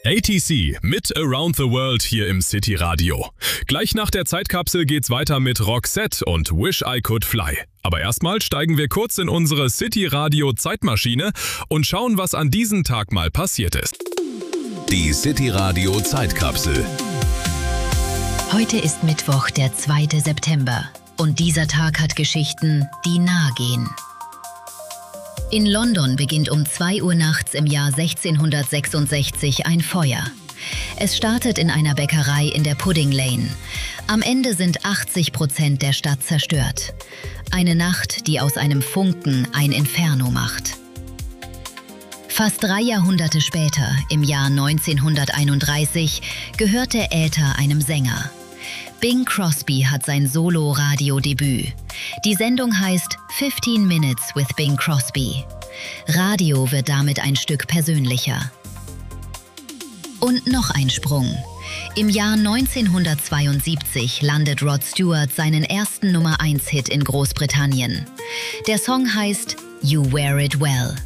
ATC mit Around the World hier im City Radio. Gleich nach der Zeitkapsel geht's weiter mit Roxette und Wish I Could Fly. Aber erstmal steigen wir kurz in unsere City Radio Zeitmaschine und schauen, was an diesem Tag mal passiert ist. Die City Radio Zeitkapsel. Heute ist Mittwoch, der 2. September. Und dieser Tag hat Geschichten, die nahe gehen. In London beginnt um 2 Uhr nachts im Jahr 1666 ein Feuer. Es startet in einer Bäckerei in der Pudding Lane. Am Ende sind 80% der Stadt zerstört. Eine Nacht, die aus einem Funken ein Inferno macht. Fast 3 Jahrhunderte später, im Jahr 1931, gehört der Äther einem Sänger. Bing Crosby hat sein Solo-Radio-Debüt. Die Sendung heißt 15 Minutes with Bing Crosby. Radio wird damit ein Stück persönlicher. Und noch ein Sprung. Im Jahr 1972 landet Rod Stewart seinen ersten Nummer-1-Hit in Großbritannien. Der Song heißt You Wear It Well.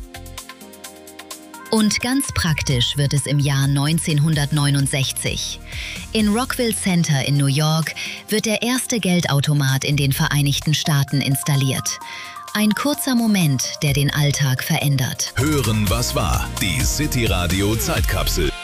Und ganz praktisch wird es im Jahr 1969. In Rockville Center in New York wird der erste Geldautomat in den Vereinigten Staaten installiert. Ein kurzer Moment, der den Alltag verändert. Hören, was war. Die City Radio Zeitkapsel.